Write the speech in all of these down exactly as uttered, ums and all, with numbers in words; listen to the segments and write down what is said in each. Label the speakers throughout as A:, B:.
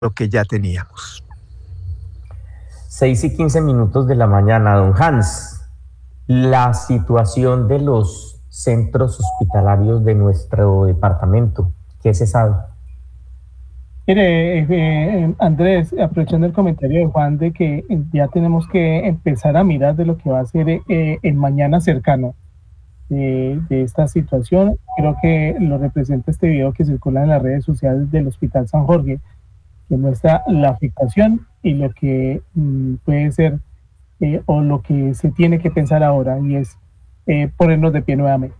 A: lo que ya teníamos.
B: seis y quince minutos de la mañana, don Hans. La situación de los centros hospitalarios de nuestro departamento, ¿qué se sabe?
C: Mire, eh, eh, Andrés, aprovechando el comentario de Juan de que eh, ya tenemos que empezar a mirar de lo que va a ser eh, el mañana cercano de, de esta situación, creo que lo representa este video que circula en las redes sociales del Hospital San Jorge, que muestra la afectación y lo que mm, puede ser eh, o lo que se tiene que pensar ahora, y es eh, ponernos de pie nuevamente.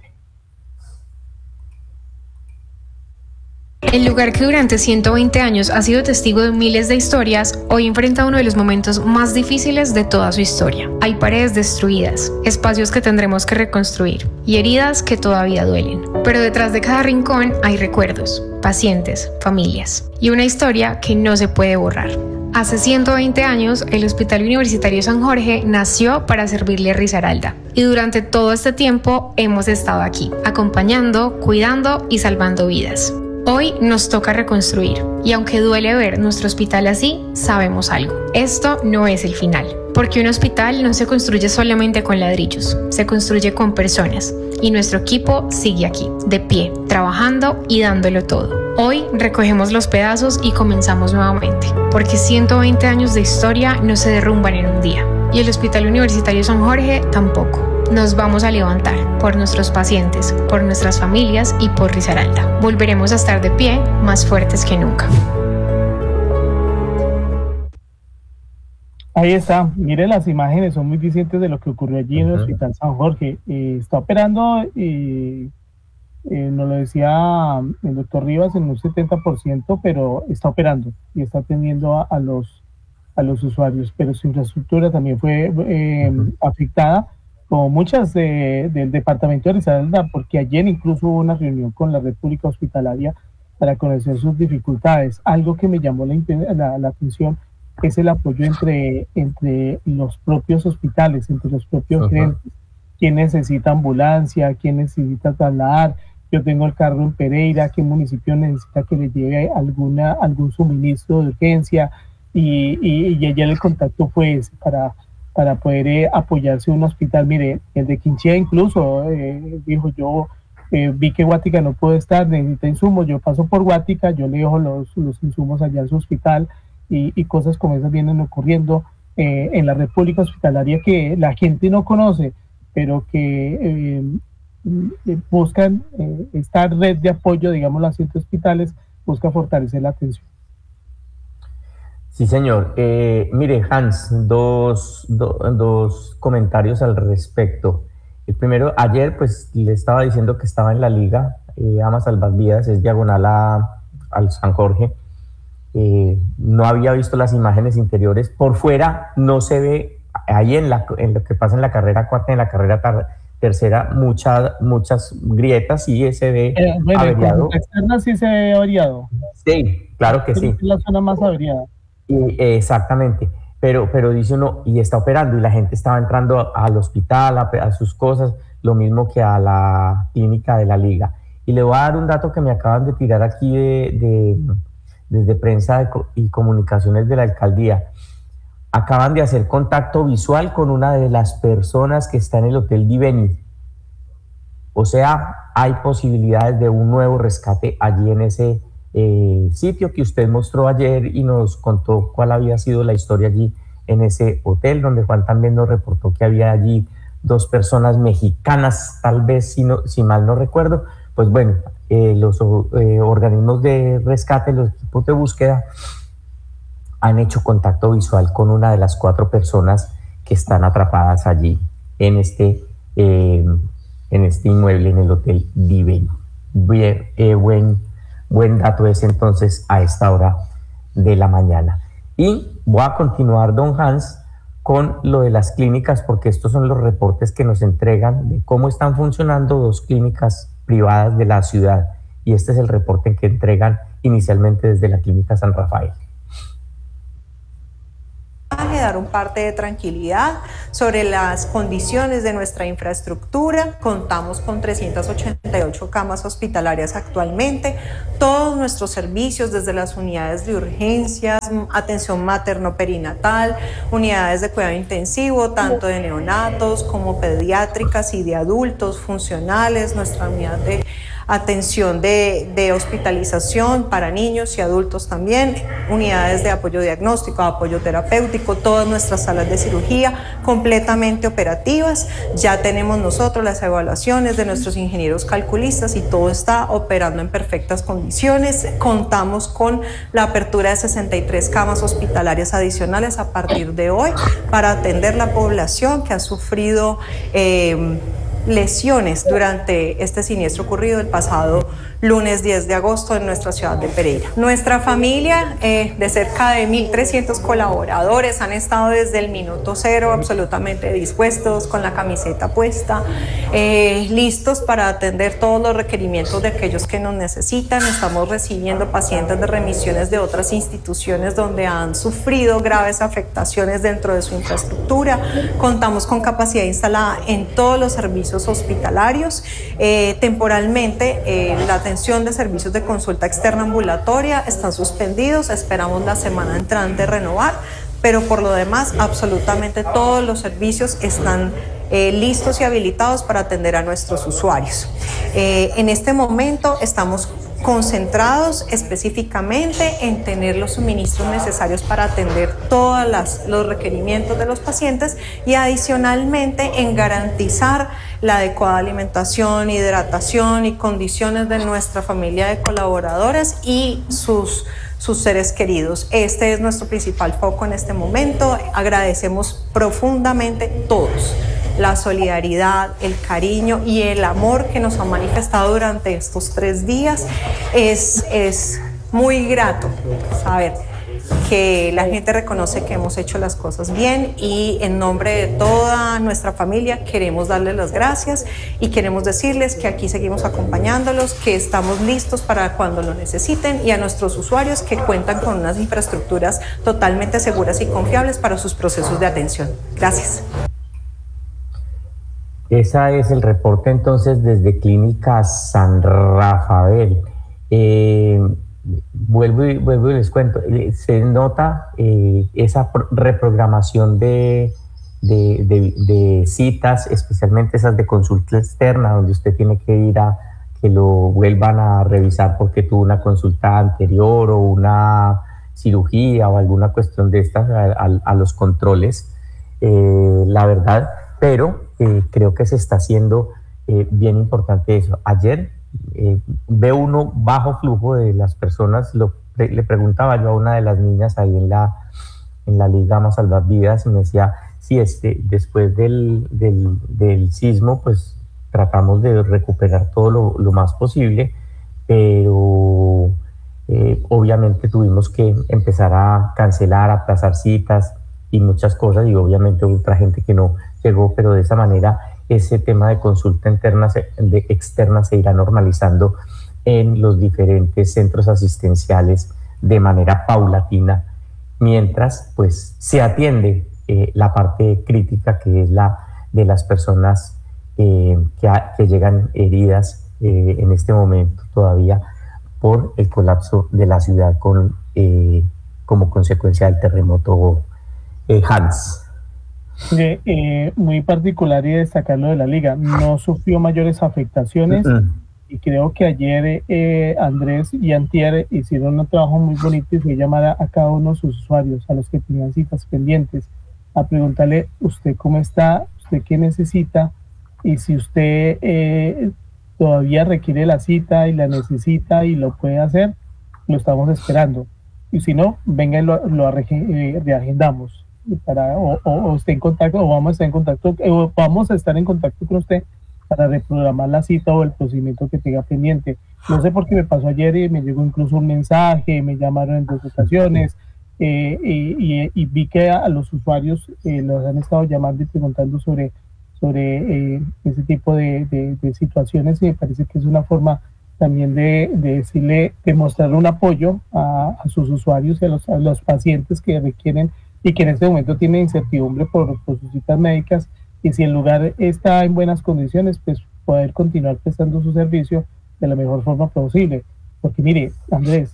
D: El lugar que durante ciento veinte años ha sido testigo de miles de historias, hoy enfrenta uno de los momentos más difíciles de toda su historia. Hay paredes destruidas, espacios que tendremos que reconstruir y heridas que todavía duelen. Pero detrás de cada rincón hay recuerdos, pacientes, familias y una historia que no se puede borrar. Hace ciento veinte años, el Hospital Universitario San Jorge nació para servirle a Risaralda. Y durante todo este tiempo hemos estado aquí, acompañando, cuidando y salvando vidas. Hoy nos toca reconstruir, y aunque duele ver nuestro hospital así, sabemos algo. Esto no es el final, porque un hospital no se construye solamente con ladrillos, se construye con personas, y nuestro equipo sigue aquí, de pie, trabajando y dándolo todo. Hoy recogemos los pedazos y comenzamos nuevamente, porque ciento veinte años de historia no se derrumban en un día, y el Hospital Universitario San Jorge tampoco. Nos vamos a levantar por nuestros pacientes, por nuestras familias y por Risaralda. Volveremos a estar de pie, más fuertes que nunca.
C: Ahí está, mire, las imágenes son muy distintas de lo que ocurrió allí en el Hospital San Jorge. Eh, está operando, eh, eh, nos lo decía el doctor Rivas, en un setenta por ciento, pero está operando y está atendiendo a, a, los, a los usuarios, pero su infraestructura también fue eh, uh-huh. afectada, como muchas de, del departamento de Risaralda, porque ayer incluso hubo una reunión con la red pública hospitalaria para conocer sus dificultades. Algo que me llamó la, la, la atención es el apoyo entre, entre los propios hospitales, entre los propios gerentes. Uh-huh. ¿Quién necesita ambulancia? ¿Quién necesita trasladar? Yo tengo el carro en Pereira, ¿qué municipio necesita que le lleve alguna, algún suministro de urgencia? Y, y, y ayer el contacto fue ese para... para poder eh, apoyarse un hospital. Mire, el de Quinchía incluso eh, dijo, yo eh, vi que Guática no puede estar, necesita insumos, yo paso por Guática, yo le dejo los, los insumos allá en su hospital, y, y cosas como esas vienen ocurriendo eh, en la República Hospitalaria que la gente no conoce, pero que eh, buscan eh, esta red de apoyo, digamos, las siete hospitales, busca fortalecer la atención.
B: Sí, señor. Eh, mire, Hans, dos, do, dos comentarios al respecto. El primero, ayer pues le estaba diciendo que estaba en la liga, eh, Ama Salvar Vidas, es diagonal a, al San Jorge. Eh, no había visto las imágenes interiores. Por fuera no se ve, ahí en, la, en lo que pasa en la carrera cuarta, en la carrera tar, tercera, mucha, muchas grietas, sí se ve
C: eh, bueno,
B: averiado.
C: La externa sí se ve averiado.
B: Sí, claro que
C: Pero
B: sí.
C: Es la zona más averiada.
B: Exactamente, pero, pero dice uno, y está operando, y la gente estaba entrando al hospital, a, a sus cosas, lo mismo que a la clínica de la liga. Y le voy a dar un dato que me acaban de tirar aquí de, de, desde prensa de, y comunicaciones de la alcaldía. Acaban de hacer contacto visual con una de las personas que está en el Hotel Diveni. O sea, hay posibilidades de un nuevo rescate allí en ese Eh, sitio que usted mostró ayer y nos contó cuál había sido la historia allí en ese hotel, donde Juan también nos reportó que había allí dos personas mexicanas, tal vez, si, no, si mal no recuerdo. Pues bueno, eh, los eh, organismos de rescate, los equipos de búsqueda, han hecho contacto visual con una de las cuatro personas que están atrapadas allí en este, eh, en este inmueble, en el Hotel Diveni. Bien, eh, buen Buen dato es entonces a esta hora de la mañana. Y voy a continuar, don Hans, con lo de las clínicas, porque estos son los reportes que nos entregan de cómo están funcionando dos clínicas privadas de la ciudad. Y este es el reporte que entregan inicialmente desde la Clínica San Rafael.
A: dar un parte de tranquilidad sobre las condiciones de nuestra infraestructura. Contamos con trescientas ochenta y ocho camas hospitalarias actualmente. Todos nuestros servicios, desde las unidades de urgencias, atención materno-perinatal, unidades de cuidado intensivo, tanto de neonatos como pediátricas y de adultos funcionales, nuestra unidad de atención de, de hospitalización para niños y adultos también, unidades de apoyo diagnóstico, apoyo terapéutico, todas nuestras salas de cirugía completamente operativas. Ya tenemos nosotros las evaluaciones de nuestros ingenieros calculistas y todo está operando en perfectas condiciones. Contamos con la apertura de sesenta y tres camas hospitalarias adicionales a partir de hoy para atender la población que ha sufrido eh, lesiones durante este siniestro ocurrido el pasado lunes diez de agosto en nuestra ciudad de Pereira. Nuestra familia eh, de cerca de mil trescientos colaboradores han estado desde el minuto cero absolutamente dispuestos, con la camiseta puesta, eh, listos para atender todos los requerimientos de aquellos que nos necesitan. Estamos recibiendo pacientes de remisiones de otras instituciones donde han sufrido graves afectaciones dentro de su infraestructura. Contamos con capacidad instalada en todos los servicios hospitalarios. Eh, temporalmente, eh, la atención de servicios de consulta externa ambulatoria están suspendidos, esperamos la semana entrante renovar, pero por lo demás absolutamente todos los servicios están eh, listos y habilitados para atender a nuestros usuarios. Eh, en este momento estamos concentrados específicamente en tener los suministros necesarios para atender todos los requerimientos de los pacientes y adicionalmente en garantizar la adecuada alimentación, hidratación y condiciones de nuestra familia de colaboradores y sus, sus seres queridos. Este es nuestro principal foco en este momento. Agradecemos profundamente todos la solidaridad, el cariño y el amor que nos han manifestado durante estos tres días. Es, es muy grato saber que la gente reconoce que hemos hecho las cosas bien y en nombre de toda nuestra familia queremos darles las gracias y queremos decirles que aquí seguimos acompañándolos, que estamos listos para cuando lo necesiten y a nuestros usuarios que cuentan con unas infraestructuras totalmente seguras y confiables para sus procesos de atención. Gracias.
B: Ese es el reporte entonces desde Clínica San Rafael. Eh, vuelvo, y, vuelvo y les cuento, se nota eh, esa reprogramación de, de, de, de citas, especialmente esas de consulta externa, donde usted tiene que ir a que lo vuelvan a revisar porque tuvo una consulta anterior o una cirugía o alguna cuestión de estas a, a, a los controles, eh, la verdad, pero Eh, creo que se está haciendo eh, bien importante eso. Ayer eh, ve uno bajo flujo de las personas, lo, le preguntaba yo a una de las niñas ahí en la, en la Liga Vamos a Salvar Vidas y me decía, sí, este, después del, del, del sismo, pues tratamos de recuperar todo lo, lo más posible, pero eh, obviamente tuvimos que empezar a cancelar, a aplazar citas y muchas cosas, y obviamente otra gente que no llegó, pero de esa manera ese tema de consulta interna, de externa se irá normalizando en los diferentes centros asistenciales de manera paulatina, mientras pues se atiende eh, la parte crítica que es la de las personas eh, que, a, que llegan heridas eh, en este momento todavía por el colapso de la ciudad con, eh, como consecuencia del terremoto eh, Hans.
C: Eh, eh, muy particular y destacarlo de la liga, no sufrió mayores afectaciones uh-huh. y creo que ayer eh, Andrés y Antier hicieron un trabajo muy bonito y fue llamar a, a cada uno de sus usuarios, a los que tenían citas pendientes, a preguntarle usted cómo está, usted qué necesita y si usted eh, todavía requiere la cita y la necesita y lo puede hacer, lo estamos esperando y si no, venga y lo, lo eh, reagendamos. Para, o, o, o esté en contacto o vamos a estar en contacto o vamos a estar en contacto con usted para reprogramar la cita o el procedimiento que tenga pendiente. No sé por qué me pasó ayer y me llegó incluso un mensaje, me llamaron en dos ocasiones eh, y, y, y vi que a los usuarios eh, los han estado llamando y preguntando sobre, sobre eh, ese tipo de, de, de situaciones y me parece que es una forma también de, de decirle, de mostrar un apoyo a, a sus usuarios y a los, a los pacientes que requieren y que en este momento tiene incertidumbre por, por sus citas médicas, y si el lugar está en buenas condiciones, pues poder continuar prestando su servicio de la mejor forma posible. Porque mire, Andrés,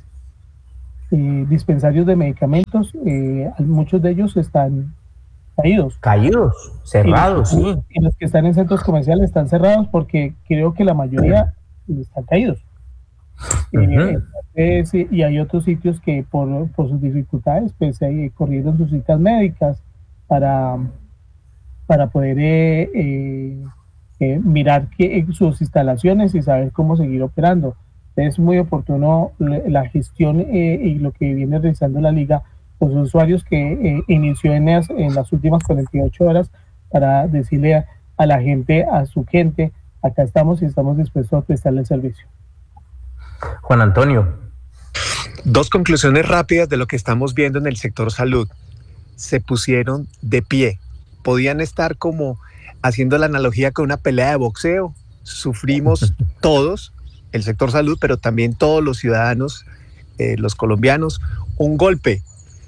C: eh, dispensarios de medicamentos, eh, muchos de ellos están caídos.
B: Caídos, cerrados,
C: y los,
B: sí.
C: Y los que están en centros comerciales están cerrados porque creo que la mayoría están caídos. Uh-huh. eh, entonces, y hay otros sitios que por, por sus dificultades pues eh, corrieron sus citas médicas para, para poder eh, eh, eh, mirar que, eh, sus instalaciones y saber cómo seguir operando. Es muy oportuno la gestión eh, y lo que viene realizando la liga con sus usuarios, que eh, inició en las, en las últimas cuarenta y ocho horas para decirle a, a la gente, a su gente, acá estamos y estamos dispuestos a prestarle el servicio.
B: Juan Antonio.
E: Dos conclusiones rápidas de lo que estamos viendo en el sector salud. Se pusieron de pie. Podían estar como haciendo la analogía con una pelea de boxeo. Sufrimos todos, el sector salud, pero también todos los ciudadanos, eh, los colombianos, un golpe.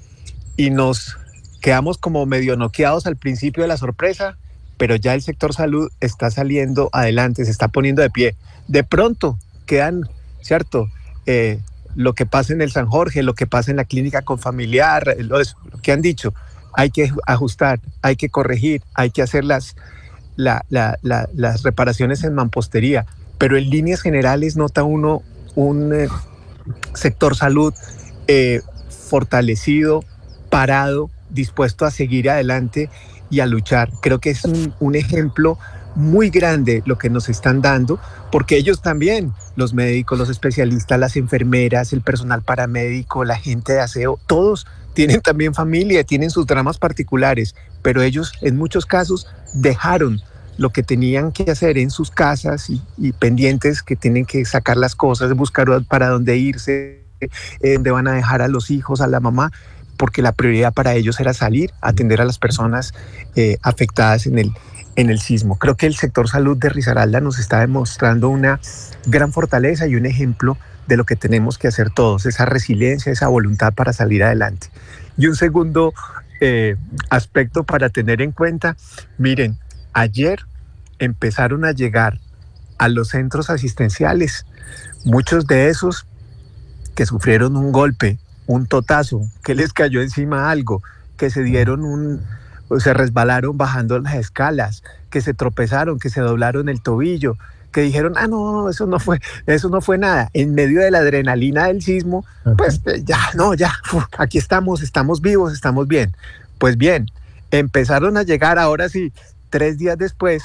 E: Y nos quedamos como medio noqueados al principio de la sorpresa, pero ya el sector salud está saliendo adelante, se está poniendo de pie. De pronto quedan, ¿cierto? Eh, lo que pasa en el San Jorge, lo que pasa en la clínica confamiliar, lo, lo que han dicho, hay que ajustar, hay que corregir, hay que hacer las, la, la, la, las reparaciones en mampostería, pero en líneas generales nota uno un eh, sector salud eh, fortalecido, parado, dispuesto a seguir adelante y a luchar. Creo que es un, un ejemplo muy grande lo que nos están dando, porque ellos también, los médicos, los especialistas, las enfermeras, el personal paramédico, la gente de aseo, todos tienen también familia, tienen sus dramas particulares, pero ellos en muchos casos dejaron lo que tenían que hacer en sus casas y, y pendientes, que tienen que sacar las cosas, buscar para dónde irse, eh, dónde van a dejar a los hijos, a la mamá, porque la prioridad para ellos era salir, atender a las personas eh, afectadas en el, en el sismo. Creo que el sector salud de Risaralda nos está demostrando una gran fortaleza y un ejemplo de lo que tenemos que hacer todos, esa resiliencia, esa voluntad para salir adelante. Y un segundo eh, aspecto para tener en cuenta, miren, ayer empezaron a llegar a los centros asistenciales muchos de esos que sufrieron un golpe, un totazo, que les cayó encima algo, que se dieron un, o se resbalaron bajando las escalas, que se tropezaron, que se doblaron el tobillo, que dijeron, ah, no, eso no fue, eso no fue nada. En medio de la adrenalina del sismo, pues ya, no, ya, uf, aquí estamos, estamos vivos, estamos bien. Pues bien, empezaron a llegar ahora sí, tres días después,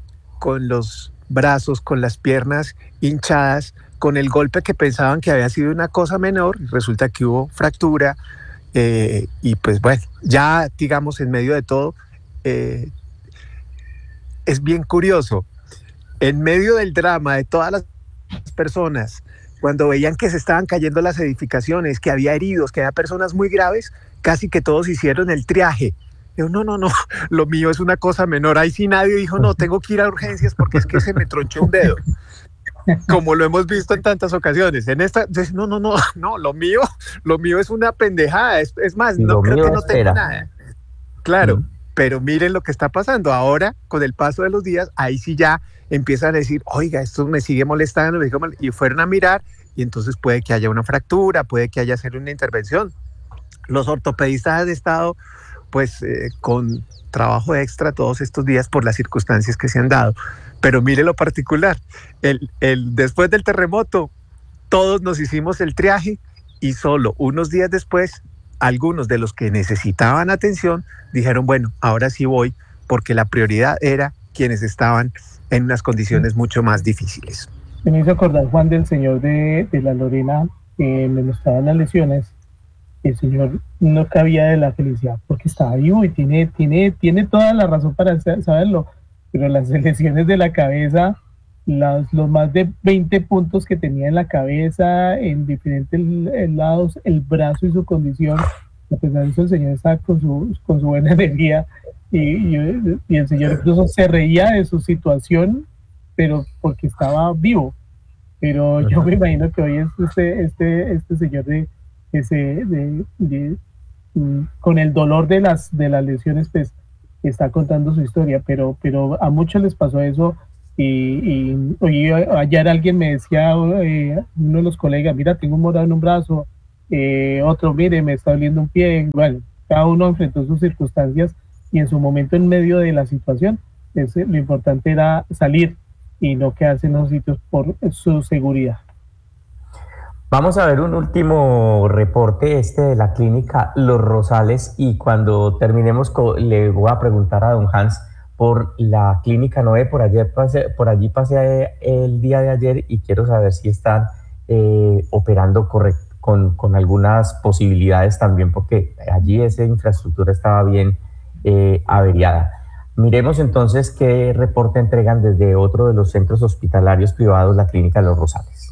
E: con los brazos, con las piernas hinchadas, con el golpe que pensaban que había sido una cosa menor, resulta que hubo fractura, eh, y pues bueno, ya digamos en medio de todo, eh, es bien curioso, en medio del drama de todas las personas, cuando veían que se estaban cayendo las edificaciones, que había heridos, que había personas muy graves, casi que todos hicieron el triaje. Yo, no, no, no, lo mío es una cosa menor. Ahí sí nadie dijo, no, tengo que ir a urgencias porque es que se me tronchó un dedo. Como lo hemos visto en tantas ocasiones. En esta, no, no, no, no, lo mío, lo mío es una pendejada. Es, es más, no creo que no tengo nada. Claro, mm. Pero miren lo que está pasando. Ahora, con el paso de los días, ahí sí ya empiezan a decir, oiga, esto me sigue molestando, me sigue molestando, y fueron a mirar, y entonces puede que haya una fractura, puede que haya hacer una intervención. Los ortopedistas han estado pues eh, con trabajo extra todos estos días por las circunstancias que se han dado. Pero mire lo particular, el, el, después del terremoto, todos nos hicimos el triaje y solo unos días después, algunos de los que necesitaban atención dijeron, bueno, ahora sí voy, porque la prioridad era quienes estaban en unas condiciones mucho más difíciles.
C: Me hizo acordar, Juan, del señor de, de la Lorena, que me mostraban las lesiones. El señor no cabía de la felicidad porque estaba vivo y tiene, tiene, tiene toda la razón para saberlo, pero las lesiones de la cabeza, las, los más de veinte puntos que tenía en la cabeza, en diferentes lados, el brazo y su condición, a pesar de eso el señor estaba con su, con su buena energía y, y, y el señor incluso se reía de su situación, pero porque estaba vivo. Pero yo me imagino que hoy es este, este, este señor de que se, de, de, con el dolor de las, de las lesiones, pues está contando su historia, pero, pero a muchos les pasó eso. Y, y oye, ayer alguien me decía, eh, uno de los colegas, mira, tengo un morado en un brazo, eh, otro, mire, me está doliendo un pie. Bueno, cada uno enfrentó sus circunstancias y en su momento, en medio de la situación, es, lo importante era salir y no quedarse en los sitios por su seguridad.
B: Vamos a ver un último reporte, este de la clínica Los Rosales, y cuando terminemos le voy a preguntar a don Hans por la clínica Noé. Por, ayer pasé, por allí pasé el día de ayer y quiero saber si están eh, operando correcto, con, con algunas posibilidades también, porque allí esa infraestructura estaba bien eh, averiada. Miremos entonces qué reporte entregan desde otro de los centros hospitalarios privados, la clínica Los Rosales.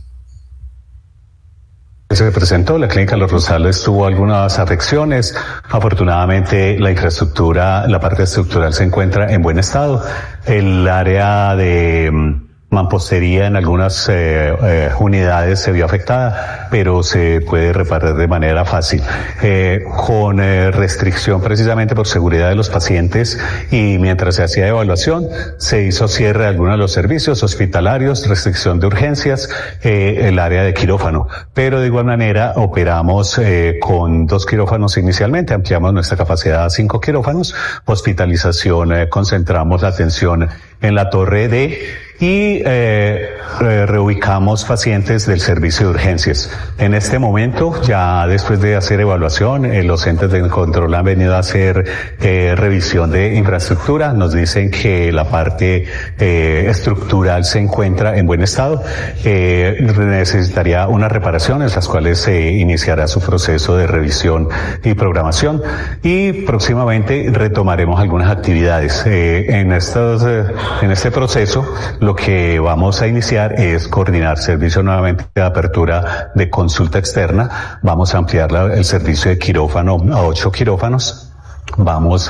F: Se presentó, la clínica Los Rosales tuvo algunas afecciones. Afortunadamente la infraestructura, la parte estructural se encuentra en buen estado. El área de mampostería en algunas eh, eh, unidades se vio afectada, pero se puede reparar de manera fácil, eh, con eh, restricción precisamente por seguridad de los pacientes, y mientras se hacía evaluación se hizo cierre de algunos de los servicios hospitalarios, restricción de urgencias, eh, el área de quirófano, pero de igual manera operamos eh, con dos quirófanos inicialmente, ampliamos nuestra capacidad a cinco quirófanos, hospitalización, eh, concentramos la atención en la torre D y eh, reubicamos pacientes del servicio de urgencias. En este momento, ya después de hacer evaluación, eh, los entes de control han venido a hacer eh, revisión de infraestructura. Nos dicen que la parte eh, estructural se encuentra en buen estado. Eh, necesitaría unas reparaciones, las cuales se eh, iniciará su proceso de revisión y programación. Y próximamente retomaremos algunas actividades. Eh, en, estos, eh, en este proceso, lo que vamos a iniciar es coordinar servicio nuevamente de apertura de consulta externa. Vamos a ampliar la, el servicio de quirófano a ocho quirófanos. Vamos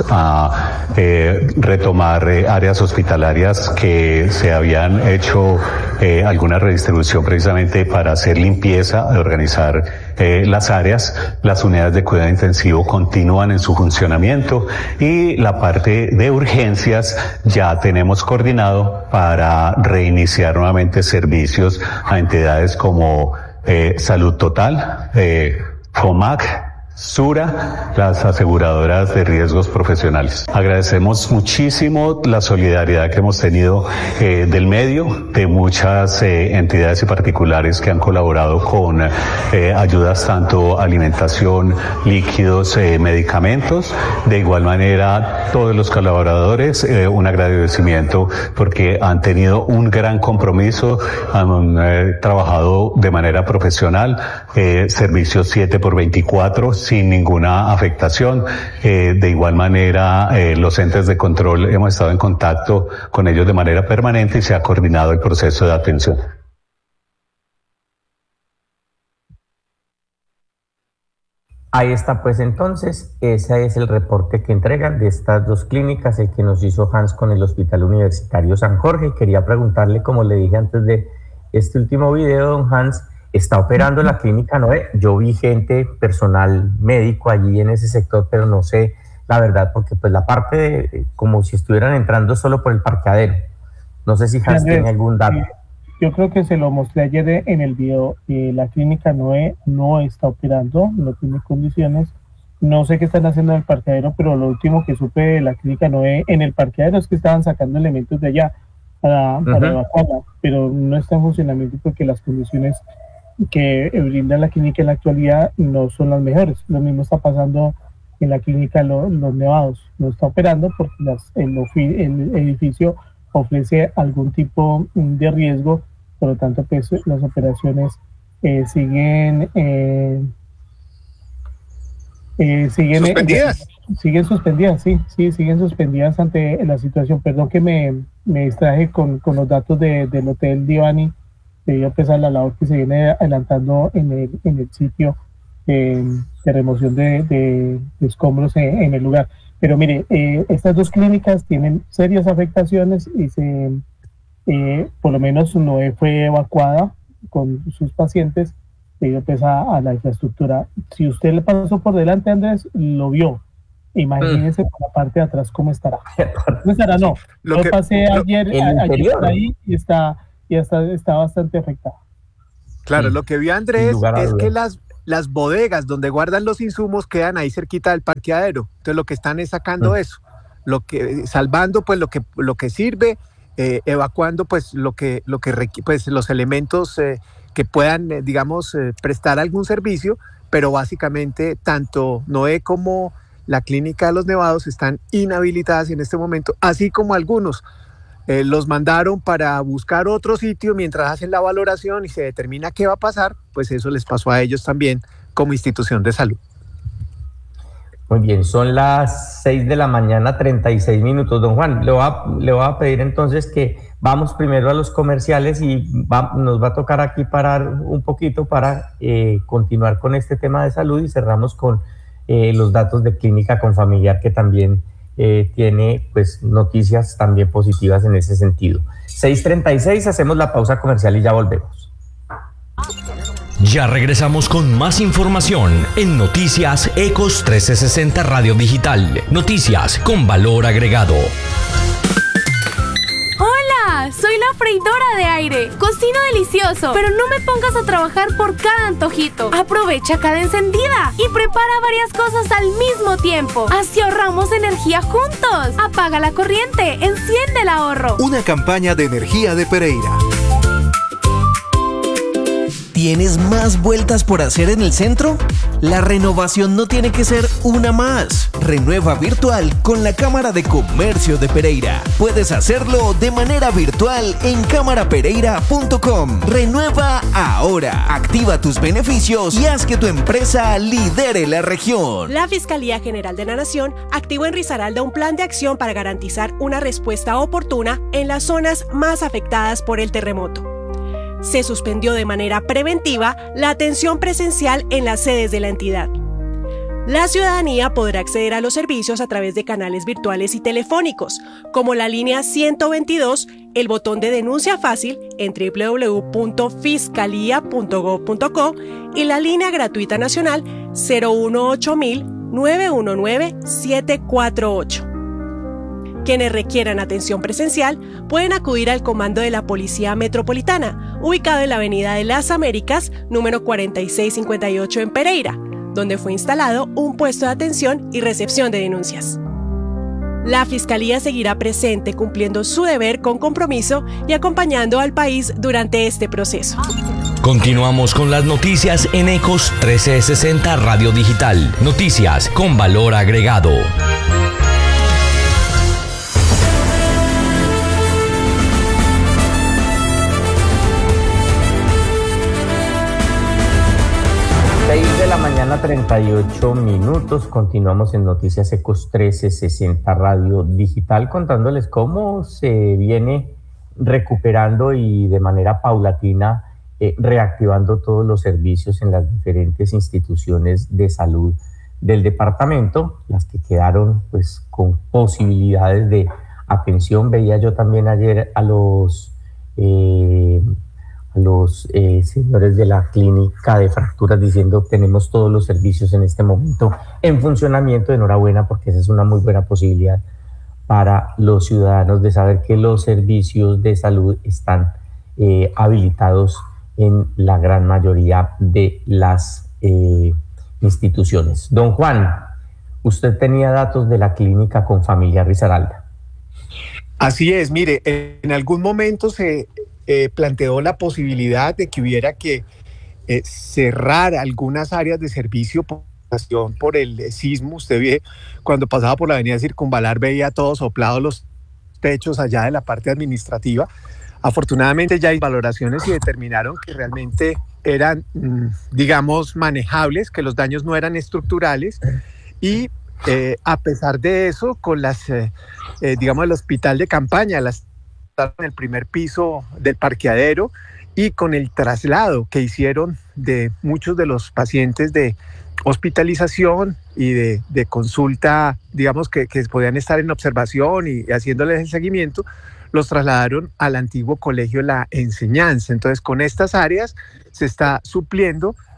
F: a eh, retomar eh, áreas hospitalarias que se habían hecho eh, alguna redistribución precisamente para hacer limpieza, organizar eh, las áreas. Las unidades de cuidado intensivo continúan en su funcionamiento y la parte de urgencias ya tenemos coordinado para reiniciar nuevamente servicios a entidades como eh, Salud Total, eh, FOMAC, Sura, las aseguradoras de riesgos profesionales. Agradecemos muchísimo la solidaridad que hemos tenido eh, del medio, de muchas eh, entidades y particulares que han colaborado con eh, ayudas tanto alimentación, líquidos, eh, medicamentos. De igual manera, todos los colaboradores, eh, un agradecimiento porque han tenido un gran compromiso, han eh, trabajado de manera profesional, eh, servicios siete por veinticuatro, sin ninguna afectación. Eh, de igual manera, eh, los entes de control hemos estado en contacto con ellos de manera permanente y se ha coordinado el proceso de atención.
B: Ahí está, pues entonces, ese es el reporte que entregan de estas dos clínicas, el que nos hizo Hans con el Hospital Universitario San Jorge. Quería preguntarle, como le dije antes de este último video, don Hans, está operando la clínica Noé. Yo vi gente, personal médico allí en ese sector, pero no sé la verdad, porque pues la parte de, como si estuvieran entrando solo por el parqueadero. No sé si Hans Andrés, tiene algún dato.
C: Yo creo que se lo mostré ayer en el video. Eh, la clínica Noé no está operando, no tiene condiciones. No sé qué están haciendo en el parqueadero, pero lo último que supe de la clínica Noé en el parqueadero es que estaban sacando elementos de allá para, para uh-huh. evacuarla, pero no está en funcionamiento porque las condiciones que brinda la clínica en la actualidad no son las mejores. Lo mismo está pasando en la clínica Lo, Los Nevados. No está operando porque las, el, el edificio ofrece algún tipo de riesgo, por lo tanto pues las operaciones eh, siguen eh, eh, siguen
E: suspendidas.
C: Eh, siguen suspendidas, sí, sí, siguen suspendidas ante la situación. Perdón que me, me distraje con, con los datos de, del Hotel Divani, debido a pesar la labor que se viene adelantando en el, en el sitio eh, de remoción de, de, de escombros en, en el lugar. Pero mire, eh, estas dos clínicas tienen serias afectaciones y se, eh, por lo menos Noé fue evacuada con sus pacientes, debido pues a, a la infraestructura. Si usted le pasó por delante, Andrés, lo vio. Imagínense mm. por la parte de atrás cómo estará. ¿Cómo estará? No, lo yo que, pasé lo, ayer, ayer por ahí y está, y está, está bastante afectado.
E: Claro, sí. Lo que vio Andrés es que las, las bodegas donde guardan los insumos quedan ahí cerquita del parqueadero. Entonces lo que están es sacando mm. eso, lo que, salvando pues lo que, lo que sirve, eh, evacuando pues lo que, lo que pues los elementos eh, que puedan, eh, digamos, eh, prestar algún servicio, pero básicamente tanto Noé como la Clínica de los Nevados están inhabilitadas en este momento, así como algunos eh, los mandaron para buscar otro sitio mientras hacen la valoración y se determina qué va a pasar, pues eso les pasó a ellos también como institución de salud.
B: Muy bien, son las seis de la mañana, treinta y seis minutos. Don Juan, le voy a, le voy a pedir entonces que vamos primero a los comerciales y va, nos va a tocar aquí parar un poquito para eh, continuar con este tema de salud y cerramos con Eh, los datos de Clínica Confamiliar, que también eh, tiene pues noticias también positivas en ese sentido. seis treinta y seis, hacemos la pausa comercial y ya volvemos.
G: Ya regresamos con más información en Noticias Ecos trescientos sesenta Radio Digital. Noticias con valor agregado.
H: Soy la freidora de aire. Cocino delicioso, pero no me pongas a trabajar por cada antojito. Aprovecha cada encendida y prepara varias cosas al mismo tiempo. Así ahorramos energía juntos. Apaga la corriente, enciende el ahorro.
I: Una campaña de energía de Pereira. ¿Tienes más vueltas por hacer en el centro? La renovación no tiene que ser una más. Renueva virtual con la Cámara de Comercio de Pereira. Puedes hacerlo de manera virtual en cámara pereira punto com. Renueva ahora. Activa tus beneficios y haz que tu empresa lidere la región.
J: La Fiscalía General de la Nación activó en Risaralda un plan de acción para garantizar una respuesta oportuna en las zonas más afectadas por el terremoto. Se suspendió de manera preventiva la atención presencial en las sedes de la entidad. La ciudadanía podrá acceder a los servicios a través de canales virtuales y telefónicos, como la línea ciento veintidós, el botón de denuncia fácil en doble u doble u doble u punto fiscalía punto gob punto co y la línea gratuita nacional cero uno ocho mil nueve uno nueve siete cuatro ocho. Quienes requieran atención presencial pueden acudir al comando de la Policía Metropolitana, ubicado en la Avenida de las Américas, número cuarenta y seis cincuenta y ocho en Pereira, donde fue instalado un puesto de atención y recepción de denuncias. La Fiscalía seguirá presente cumpliendo su deber con compromiso y acompañando al país durante este proceso.
G: Continuamos con las noticias en Ecos trescientos sesenta Radio Digital. Noticias con valor agregado.
B: seis de la mañana, treinta y ocho minutos. Continuamos en Noticias Ecos trescientos sesenta Radio Digital contándoles cómo se viene recuperando y de manera paulatina eh, reactivando todos los servicios en las diferentes instituciones de salud del departamento, las que quedaron pues con posibilidades de atención. Veía yo también ayer a los eh, a los eh, señores de la clínica de fracturas diciendo tenemos todos los servicios en este momento en funcionamiento. Enhorabuena, porque esa es una muy buena posibilidad para los ciudadanos de saber que los servicios de salud están eh, habilitados en la gran mayoría de las eh, instituciones. Don Juan, usted tenía datos de la Clínica Confamiliar Risaralda.
E: Así es, mire, en algún momento se eh, planteó la posibilidad de que hubiera que eh, cerrar algunas áreas de servicio por, por el eh, sismo. Usted ve, cuando pasaba por la avenida Circunvalar, veía todos soplados los techos allá de la parte administrativa. Afortunadamente ya hay valoraciones y determinaron que realmente eran, digamos, manejables, que los daños no eran estructurales y eh, a pesar de eso, con las, eh, eh, digamos, el hospital de campaña, las en el primer piso del parqueadero y con el traslado que hicieron de muchos de los pacientes de hospitalización y de, de consulta, digamos, que, que podían estar en observación y, y haciéndoles el seguimiento, los trasladaron al antiguo colegio La Enseñanza. Entonces, con estas áreas se está supliendo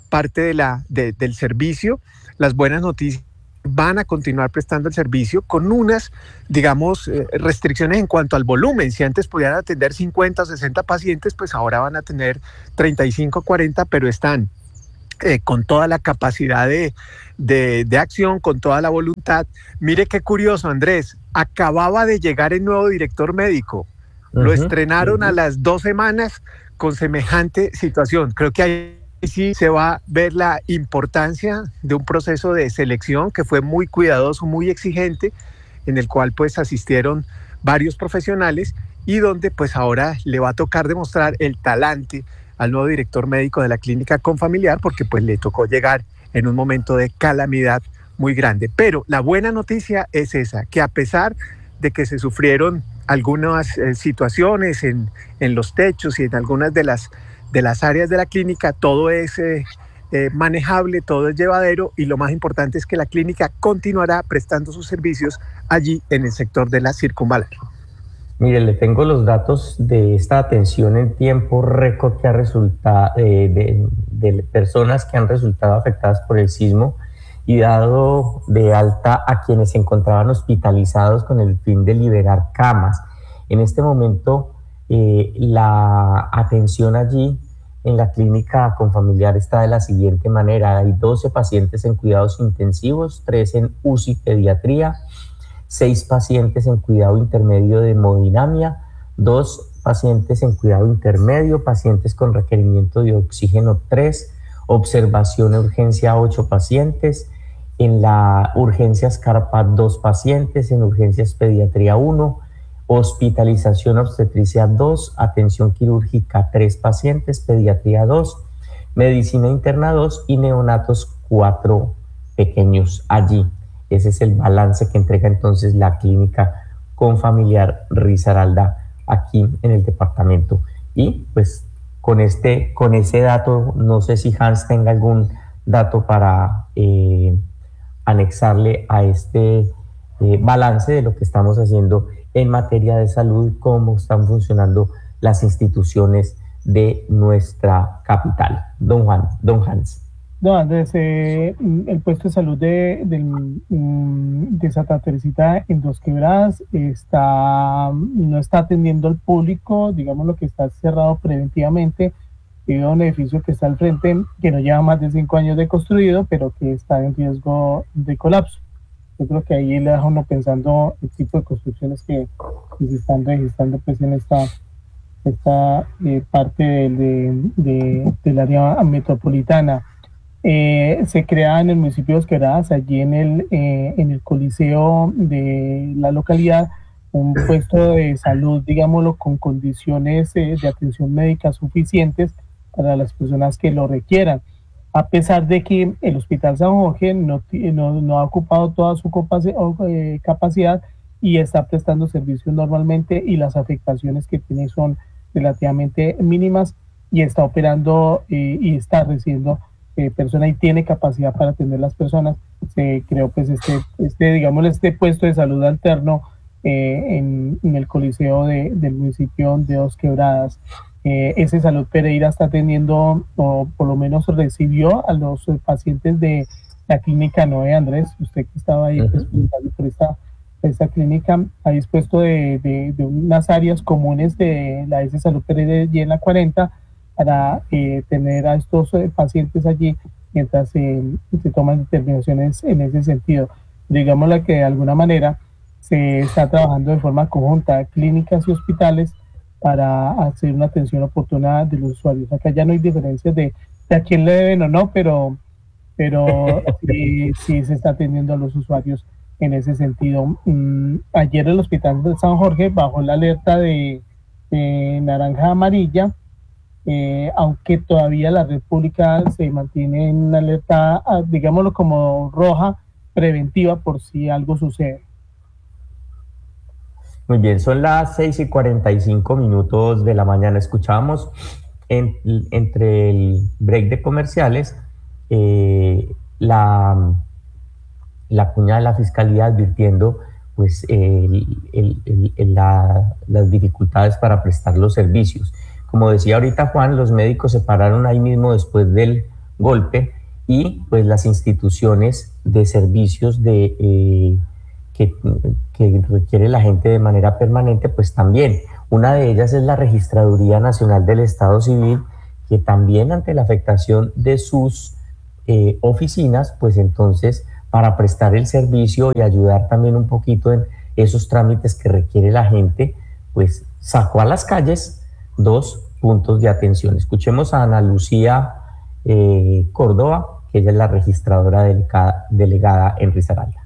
E: parte de la, de, del servicio. Las buenas noticias, van a continuar prestando el servicio con unas, digamos, eh, restricciones en cuanto al volumen. Si antes podían atender cincuenta o sesenta pacientes, pues ahora van a tener treinta y cinco, cuarenta, pero están eh, con toda la capacidad de, de, de acción, con toda la voluntad. Mire qué curioso, Andrés, acababa de llegar el nuevo director médico. Uh-huh, Lo estrenaron uh-huh. a las dos semanas con semejante situación. Creo que hay sí se va a ver la importancia de un proceso de selección que fue muy cuidadoso, muy exigente, en el cual pues asistieron varios profesionales y donde pues ahora le va a tocar demostrar el talante al nuevo director médico de la clínica Confamiliar, porque pues le tocó llegar en un momento de calamidad muy grande. Pero la buena noticia es esa, que a pesar de que se sufrieron algunas eh, situaciones en, en los techos y en algunas de las de las áreas de la clínica, todo es eh, eh, manejable, todo es llevadero, y lo más importante es que la clínica continuará prestando sus servicios allí en el sector de la Circunvalar.
B: Mire, le tengo los datos de esta atención en tiempo récord que ha resultado eh, de, de personas que han resultado afectadas por el sismo y dado de alta a quienes se encontraban hospitalizados con el fin de liberar camas. En este momento, Eh, la atención allí en la clínica Confamiliar está de la siguiente manera: hay doce pacientes en cuidados intensivos, tres en U C I pediatría, seis pacientes en cuidado intermedio de hemodinamia, dos pacientes en cuidado intermedio, pacientes con requerimiento de oxígeno tres, observación de urgencia ocho pacientes, en la urgencias Carpa dos pacientes, en urgencias pediatría uno, hospitalización obstetricia dos, atención quirúrgica tres pacientes, pediatría dos, medicina interna dos y neonatos cuatro pequeños allí. Ese es el balance que entrega entonces la clínica Confamiliar Risaralda aquí en el departamento. Y pues con, este, con ese dato, no sé si Hans tenga algún dato para eh, anexarle a este eh, balance de lo que estamos haciendo en materia de salud, cómo están funcionando las instituciones de nuestra capital. Don Juan, don Hans.
C: No, Andrés, eh, el puesto de salud de, de, de Santa Teresita en Dos Quebradas está, no está atendiendo al público, digamos lo que está cerrado preventivamente, debido a un edificio que está al frente, que no lleva más de cinco años de construido, pero que está en riesgo de colapso. Yo creo que ahí le deja uno pensando el tipo de construcciones que, que se están registrando pues en esta, esta eh, parte de, de, de, del área metropolitana. Eh, se crea en el municipio de Dos Quebradas, allí en el, eh, en el coliseo de la localidad, un puesto de salud, digámoslo, con condiciones eh, de atención médica suficientes para las personas que lo requieran. A pesar de que el Hospital San Jorge no, no, no ha ocupado toda su capacidad y está prestando servicios normalmente, y las afectaciones que tiene son relativamente mínimas, y está operando eh, y está recibiendo eh, personas y tiene capacidad para atender las personas. Se creó pues este, este digamos, este puesto de salud alterno eh, en, en el coliseo de, del municipio de Dos Quebradas. Eh, ese Salud Pereira está atendiendo, o por lo menos recibió a los pacientes de la clínica Noé. Andrés, usted que estaba ahí pues, por esta, esta clínica, ha dispuesto de, de, de unas áreas comunes de la S Salud Pereira y en la cuarenta para eh, tener a estos eh, pacientes allí mientras eh, se toman determinaciones en ese sentido. Digámoslo que de alguna manera se está trabajando de forma conjunta clínicas y hospitales para hacer una atención oportuna de los usuarios. Acá ya no hay diferencias de, de a quién le deben o no, pero, pero sí, sí se está atendiendo a los usuarios en ese sentido. Mm, ayer el Hospital de San Jorge bajó la alerta de, de naranja amarilla, eh, aunque todavía la red pública se mantiene en una alerta, digámoslo como roja, preventiva por si algo sucede.
B: Muy bien, son las seis y cuarenta y cinco minutos de la mañana. Escuchábamos en, entre el break de comerciales eh, la, la cuña de la Fiscalía advirtiendo pues, el, el, el, el, la, las dificultades para prestar los servicios. Como decía ahorita Juan, los médicos se pararon ahí mismo después del golpe, y pues las instituciones de servicios de, eh, que, que requiere la gente de manera permanente, pues también. Una de ellas es la Registraduría Nacional del Estado Civil, que también ante la afectación de sus eh, oficinas, pues entonces para prestar el servicio y ayudar también un poquito en esos trámites que requiere la gente, pues sacó a las calles dos puntos de atención. Escuchemos a Ana Lucía eh, Córdoba, que ella es la registradora delegada, delegada en Risaralda.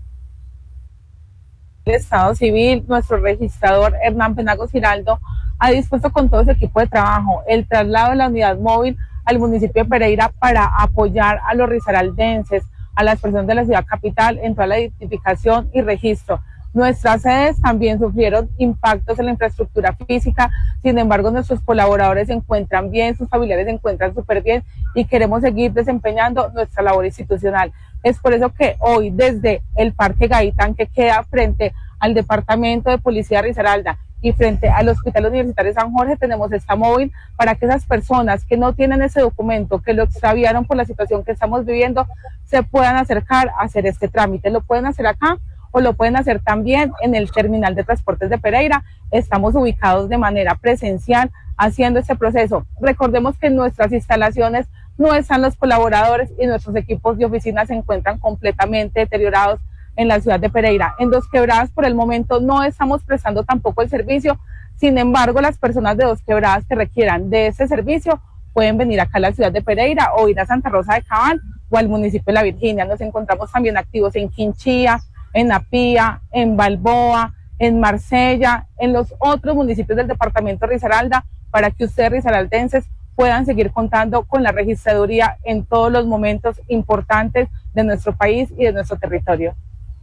K: El Estado Civil, nuestro registrador Hernán Penagos Giraldo, ha dispuesto con todo su equipo de trabajo el traslado de la unidad móvil al municipio de Pereira para apoyar a los risaraldenses, a las personas de la ciudad capital en toda la identificación y registro. Nuestras sedes también sufrieron impactos en la infraestructura física, sin embargo nuestros colaboradores se encuentran bien, sus familiares se encuentran súper bien y queremos seguir desempeñando nuestra labor institucional. Es por eso que hoy desde el Parque Gaitán, que queda frente al Departamento de Policía de Risaralda y frente al Hospital Universitario San Jorge, tenemos esta móvil para que esas personas que no tienen ese documento, que lo extraviaron por la situación que estamos viviendo, se puedan acercar a hacer este trámite. Lo pueden hacer acá o lo pueden hacer también en el Terminal de Transportes de Pereira. Estamos ubicados de manera presencial haciendo este proceso. Recordemos que en nuestras instalaciones no están los colaboradores y nuestros equipos de oficina se encuentran completamente deteriorados en la ciudad de Pereira. En Dos Quebradas por el momento no estamos prestando tampoco el servicio. Sin embargo, las personas de Dos Quebradas que requieran de este servicio pueden venir acá a la ciudad de Pereira o ir a Santa Rosa de Cabán o al municipio de La Virginia. Nos encontramos también activos en Quinchía, en Apía, en Balboa, en Marsella, en los otros municipios del departamento de Risaralda, para que ustedes risaraldenses puedan seguir contando con la registraduría en todos los momentos importantes de nuestro país y de nuestro territorio.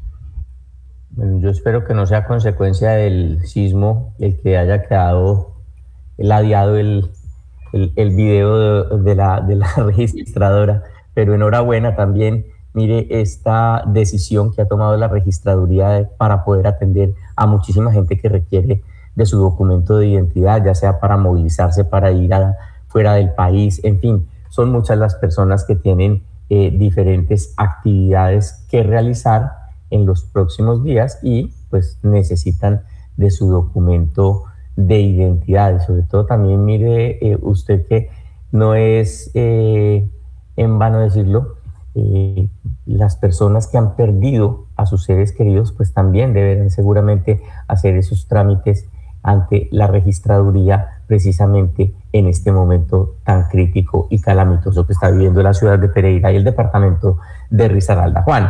B: Bueno, yo espero que no sea consecuencia del sismo el que haya quedado ladeado el, el, el video de, de, la, de la registradora, pero enhorabuena también. Mire esta decisión que ha tomado la registraduría de, para poder atender a muchísima gente que requiere de su documento de identidad, ya sea para movilizarse, para ir a, fuera del país, en fin, son muchas las personas que tienen eh, diferentes actividades que realizar en los próximos días y pues necesitan de su documento de identidad. Sobre todo también mire eh, usted que no es eh, en vano decirlo, Eh, las personas que han perdido a sus seres queridos pues también deberán seguramente hacer esos trámites ante la registraduría precisamente en este momento tan crítico y calamitoso que está viviendo la ciudad de Pereira y el departamento de Risaralda. Juan.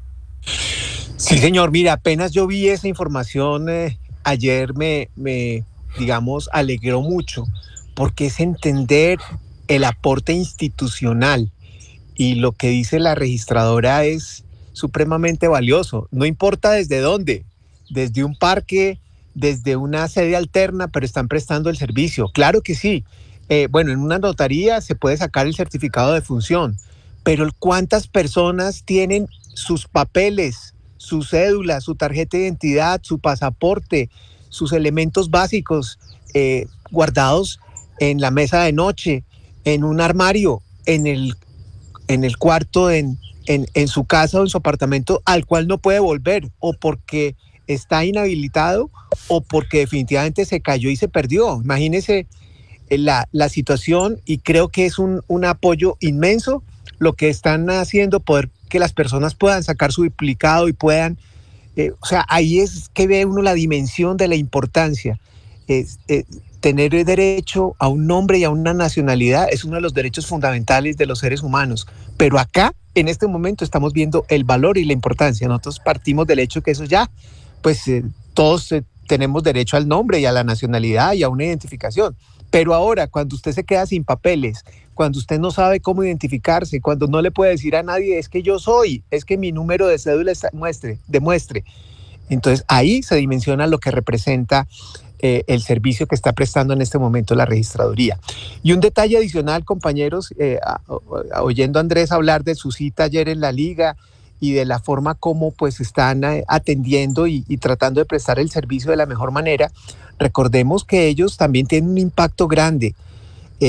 E: Sí, señor, mira, apenas yo vi esa información eh, ayer me, me, digamos, alegró mucho, porque es entender el aporte institucional. Y lo que dice la registradora es supremamente valioso. No importa desde dónde, desde un parque, desde una sede alterna, pero están prestando el servicio. Claro que sí. Eh, bueno, en una notaría se puede sacar el certificado de función, pero ¿cuántas personas tienen sus papeles, su cédula, su tarjeta de identidad, su pasaporte, sus elementos básicos eh, guardados en la mesa de noche, en un armario, en el en el cuarto, en, en, en su casa o en su apartamento, al cual no puede volver, o porque está inhabilitado, o porque definitivamente se cayó y se perdió? Imagínese la, la situación, y creo que es un, un apoyo inmenso lo que están haciendo, poder que las personas puedan sacar su duplicado y puedan, eh, o sea, ahí es que ve uno la dimensión de la importancia. Es, es, tener derecho a un nombre y a una nacionalidad es uno de los derechos fundamentales de los seres humanos, pero acá en este momento estamos viendo el valor y la importancia. Nosotros partimos del hecho que eso ya, pues eh, todos eh, tenemos derecho al nombre y a la nacionalidad y a una identificación, pero ahora cuando usted se queda sin papeles, cuando usted no sabe cómo identificarse, cuando no le puede decir a nadie es que yo soy, es que mi número de cédula está, muestre, demuestre, entonces ahí se dimensiona lo que representa Eh, el servicio que está prestando en este momento la registraduría. Y un detalle adicional, compañeros, eh, a, a, oyendo a Andrés hablar de su cita ayer en la liga y de la forma como pues están eh, atendiendo y, y tratando de prestar el servicio de la mejor manera, recordemos que ellos también tienen un impacto grande. Eh,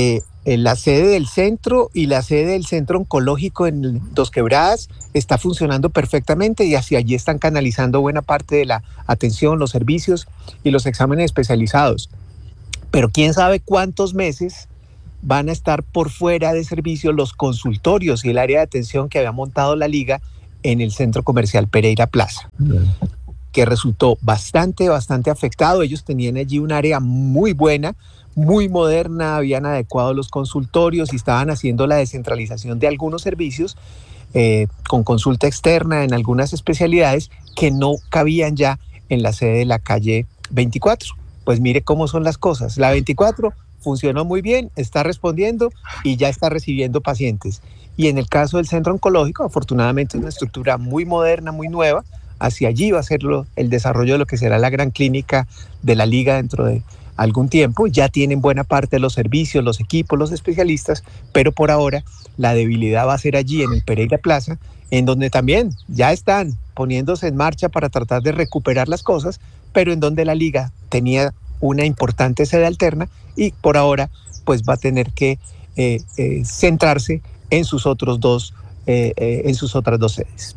E: eh, la sede del centro y la sede del centro oncológico en Dos Quebradas está funcionando perfectamente y hacia allí están canalizando buena parte de la atención, los servicios y los exámenes especializados. Pero quién sabe cuántos meses van a estar por fuera de servicio los consultorios y el área de atención que había montado la liga en el centro comercial Pereira Plaza, que resultó bastante, bastante afectado. Ellos tenían allí un área muy buena, muy moderna, habían adecuado los consultorios y estaban haciendo la descentralización de algunos servicios eh, con consulta externa en algunas especialidades que no cabían ya en la sede de la calle veinticuatro. Pues mire cómo son las cosas. La veinticuatro funcionó muy bien, está respondiendo y ya está recibiendo pacientes. Y en el caso del centro oncológico, afortunadamente es una estructura muy moderna, muy nueva. Hacia allí va a ser lo, el desarrollo de lo que será la gran clínica de la liga dentro de algún tiempo. Ya tienen buena parte de los servicios, los equipos, los especialistas, pero por ahora la debilidad va a ser allí en el Pereira Plaza, en donde también ya están poniéndose en marcha para tratar de recuperar las cosas, pero en donde la liga tenía una importante sede alterna y por ahora pues va a tener que eh, eh, centrarse en sus otros dos, eh, eh, en sus otras dos sedes.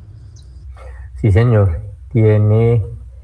B: Sí, señor, tiene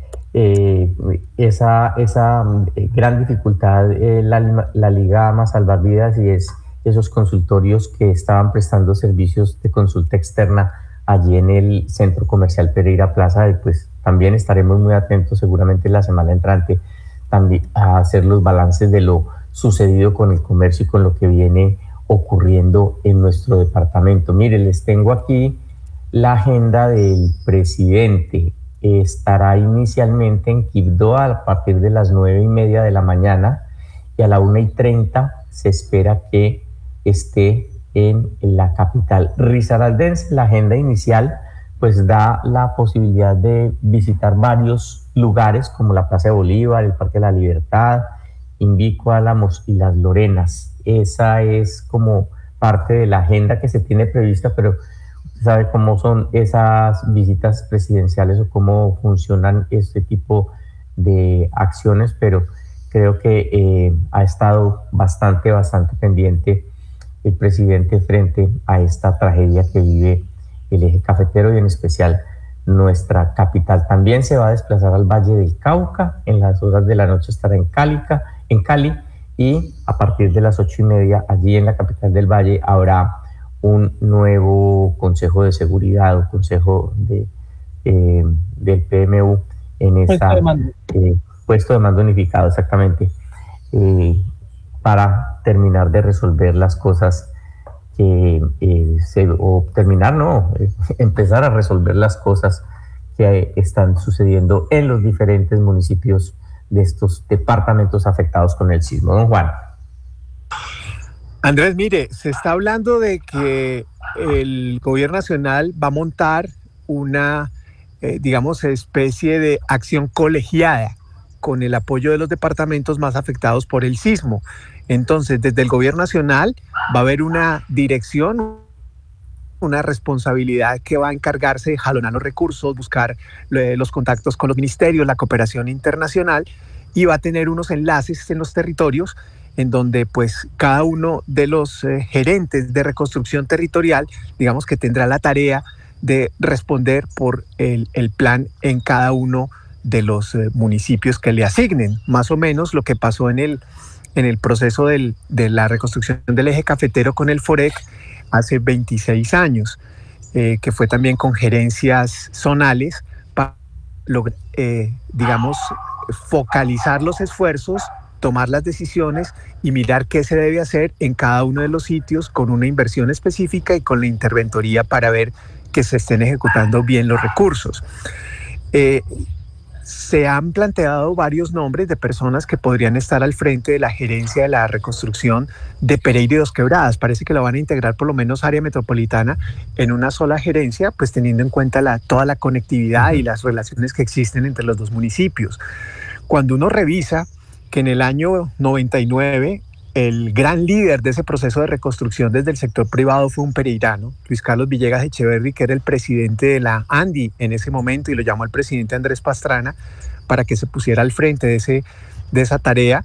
B: eh, esa, esa gran dificultad eh, la, la Liga Ama Salvar Vidas, y es esos consultorios que estaban prestando servicios de consulta externa allí en el centro comercial Pereira Plaza. Y pues también estaremos muy atentos seguramente la semana entrante también a hacer los balances de lo sucedido con el comercio y con lo que viene ocurriendo en nuestro departamento. Mire, les tengo aquí la agenda del presidente. Estará inicialmente en Quibdó a partir de las nueve y media de la mañana y a la una y treinta se espera que esté en la capital risaraldense. La agenda inicial pues da la posibilidad de visitar varios lugares como la Plaza de Bolívar, el Parque de la Libertad, Invico, Álamos y Las Lorenas. Esa es como parte de la agenda que se tiene prevista, pero sabe cómo son esas visitas presidenciales o cómo funcionan este tipo de acciones, pero creo que eh, ha estado bastante, bastante pendiente el presidente frente a esta tragedia que vive el eje cafetero y en especial nuestra capital. También se va a desplazar al Valle del Cauca, en las horas de la noche estará en Cali, en Cali y a partir de las ocho y media allí en la capital del Valle habrá un nuevo consejo de seguridad o consejo de, eh, del P M U en esa puesto de mando, eh, puesto de mando unificado, exactamente, eh, para terminar de resolver las cosas que eh, se, o terminar, no, eh, empezar a resolver las cosas que eh, están sucediendo en los diferentes municipios de estos departamentos afectados con el sismo. Don Juan.
E: Andrés, mire, se está hablando de que el gobierno nacional va a montar una, eh, digamos, especie de acción colegiada con el apoyo de los departamentos más afectados por el sismo. Entonces, desde el gobierno nacional va a haber una dirección, una responsabilidad que va a encargarse de jalonar los recursos, buscar eh, los contactos con los ministerios, la cooperación internacional, y va a tener unos enlaces en los territorios en donde pues cada uno de los eh, gerentes de reconstrucción territorial, digamos que tendrá la tarea de responder por el, el plan en cada uno de los eh, municipios que le asignen. Más o menos lo que pasó en el, en el proceso del, de la reconstrucción del eje cafetero con el FOREC hace veintiséis años, eh, que fue también con gerencias zonales para, eh, digamos, focalizar los esfuerzos, tomar las decisiones y mirar qué se debe hacer en cada uno de los sitios con una inversión específica y con la interventoría para ver que se estén ejecutando bien los recursos. Eh, se han planteado varios nombres de personas que podrían estar al frente de la gerencia de la reconstrucción de Pereira y Dos Quebradas. Parece que lo van a integrar por lo menos área metropolitana en una sola gerencia, pues teniendo en cuenta la, toda la conectividad y las relaciones que existen entre los dos municipios. Cuando uno revisa que en el año noventa y nueve el gran líder de ese proceso de reconstrucción desde el sector privado fue un pereirano, Luis Carlos Villegas Echeverri, que era el presidente de la ANDI en ese momento, y lo llamó el presidente Andrés Pastrana para que se pusiera al frente de, ese, de esa tarea.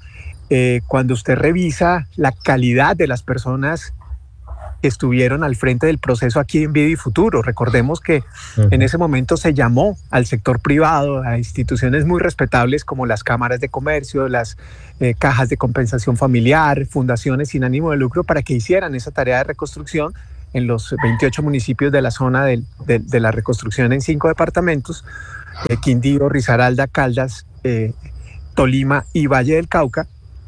E: eh, cuando usted revisa la calidad de las personas que estuvieron al frente del proceso aquí en Vida y Futuro. Recordemos que uh-huh. en ese momento se llamó al sector privado, a instituciones muy respetables como las cámaras de comercio, las eh, cajas de compensación familiar, fundaciones sin ánimo de lucro, para que hicieran esa tarea de reconstrucción en los veintiocho municipios de la zona de, de, de la reconstrucción en cinco departamentos, eh, Quindío, Risaralda, Caldas, eh, Tolima y Valle del Cauca.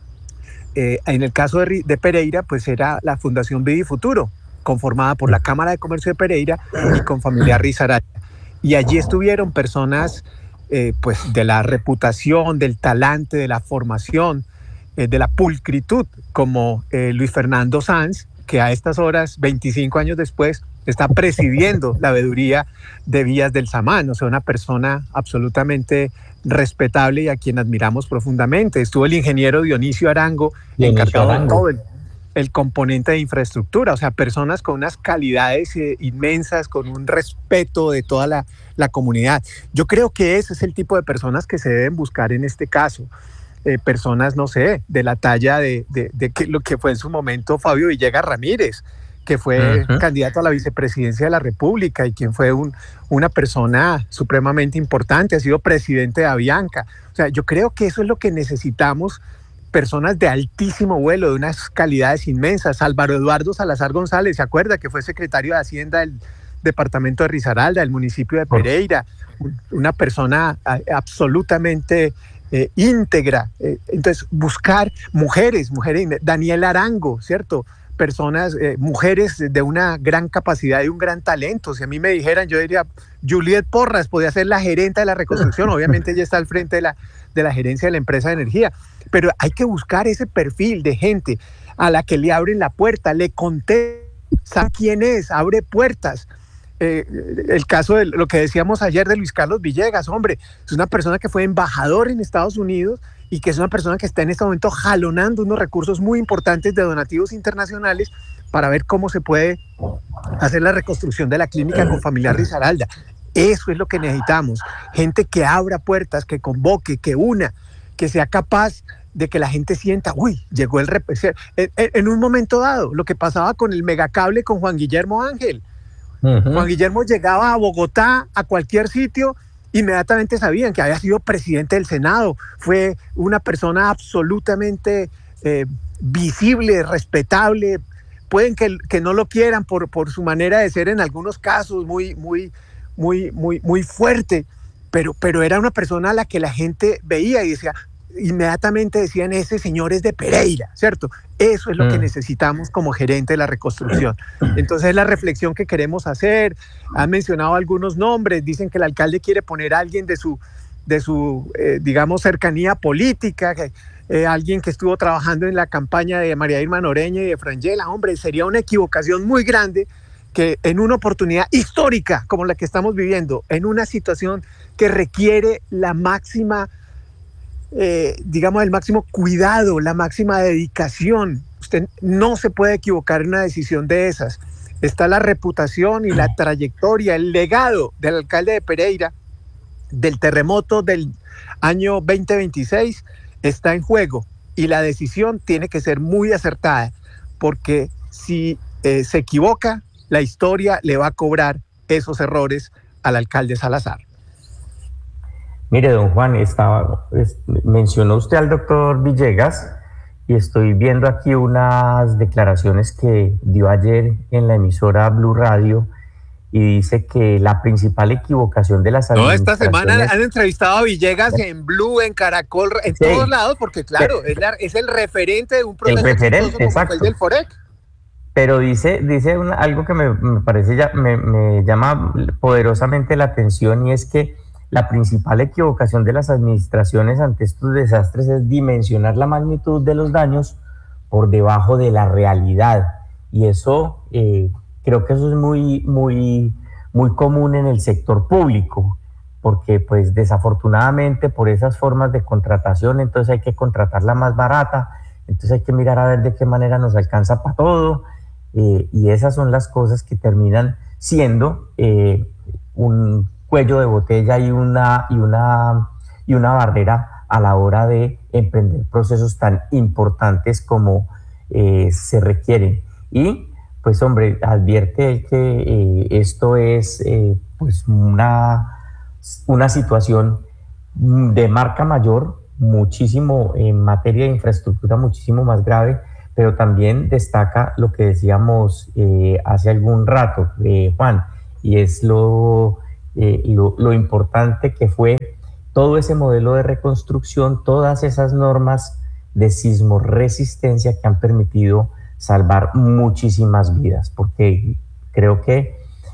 E: Eh, en el caso de, de Pereira, pues era la Fundación Vida y Futuro, conformada por la Cámara de Comercio de Pereira y con Familiar Risaralda. Y allí estuvieron personas eh, pues de la reputación, del talante, de la formación, eh, de la pulcritud, como eh, Luis Fernando Sanz, que a estas horas, veinticinco años después, está presidiendo la veeduría de Vías del Samán, o sea, una persona absolutamente respetable y a quien admiramos profundamente. Estuvo el ingeniero Dionisio Arango, Dionisio encargado Arango. de todo el, el componente de infraestructura, o sea, personas con unas calidades eh, inmensas, con un respeto de toda la, la comunidad. Yo creo que ese es el tipo de personas que se deben buscar en este caso. Eh, personas, no sé, de la talla de, de, de que, lo que fue en su momento Fabio Villegas Ramírez, que fue uh-huh. candidato a la vicepresidencia de la República y quien fue un, una persona supremamente importante, ha sido presidente de Avianca. O sea, yo creo que eso es lo que necesitamos, personas de altísimo vuelo, de unas calidades inmensas. Álvaro Eduardo Salazar González, ¿se acuerda? Que fue secretario de Hacienda del departamento de Risaralda, del municipio de Pereira, una persona absolutamente eh, íntegra. Eh, entonces, buscar mujeres, mujeres, Daniel Arango, ¿cierto?, personas, eh, mujeres de una gran capacidad y un gran talento. Si a mí me dijeran, yo diría, Juliet Porras podía ser la gerente de la reconstrucción, obviamente ella está al frente de la, de la gerencia de la empresa de energía, pero hay que buscar ese perfil de gente a la que le abren la puerta, le conté, sabe quién es, abre puertas. Eh, el caso de lo que decíamos ayer de Luis Carlos Villegas, hombre, es una persona que fue embajador en Estados Unidos y que es una persona que está en este momento jalonando unos recursos muy importantes de donativos internacionales para ver cómo se puede hacer la reconstrucción de la clínica con Familiar Risaralda. Eso es lo que necesitamos, gente que abra puertas, que convoque, que una, que sea capaz de que la gente sienta, uy, llegó el rep- en, en un momento dado, lo que pasaba con el megacable con Juan Guillermo Ángel. Uh-huh. Juan Guillermo llegaba a Bogotá, a cualquier sitio, inmediatamente sabían que había sido presidente del Senado, fue una persona absolutamente eh, visible, respetable. Pueden que, que no lo quieran por, por su manera de ser en algunos casos muy, muy, muy, muy, muy fuerte, pero, pero era una persona a la que la gente veía y decía, inmediatamente decían, ese señor es de Pereira, ¿cierto? Eso es lo mm. que necesitamos como gerente de la reconstrucción. Entonces, la reflexión que queremos hacer, han mencionado algunos nombres, dicen que el alcalde quiere poner a alguien de su, de su eh, digamos, cercanía política, que, eh, alguien que estuvo trabajando en la campaña de María Irma Noreña y de Frangela. Hombre, sería una equivocación muy grande que en una oportunidad histórica como la que estamos viviendo, en una situación que requiere la máxima Eh, digamos, el máximo cuidado, la máxima dedicación. Usted no se puede equivocar en una decisión de esas. Está la reputación y la trayectoria, el legado del alcalde de Pereira, del terremoto del año veinte veintiséis, está en juego y la decisión tiene que ser muy acertada, porque si eh, se equivoca, la historia le va a cobrar esos errores al alcalde Salazar.
B: Mire, don Juan, estaba, es, mencionó usted al doctor Villegas y estoy viendo aquí unas declaraciones que dio ayer en la emisora Blue Radio y dice que la principal equivocación de las administraciones...
E: No, esta semana han entrevistado a Villegas en Blue, en Caracol, en sí. todos lados, porque claro, es, la, es el referente de un proceso
B: el referente, exacto.
E: como el del Forec.
B: Pero dice, dice una, algo que me, me parece ya, me, me llama poderosamente la atención, y es que la principal equivocación de las administraciones ante estos desastres es dimensionar la magnitud de los daños por debajo de la realidad. Y eso, eh, creo que eso es muy, muy, muy común en el sector público, porque pues desafortunadamente por esas formas de contratación, entonces hay que contratar la más barata, entonces hay que mirar a ver de qué manera nos alcanza para todo, eh, y esas son las cosas que terminan siendo eh, un cuello de botella y una, y una, y una barrera a la hora de emprender procesos tan importantes como eh, se requieren. Y pues hombre, advierte que eh, esto es eh, pues una, una situación de marca mayor, muchísimo en materia de infraestructura, muchísimo más grave, pero también destaca lo que decíamos eh, hace algún rato, eh, Juan, y es lo, eh, lo, lo importante que fue todo ese modelo de reconstrucción, todas esas normas de sismoresistencia que han permitido salvar muchísimas vidas, porque creo que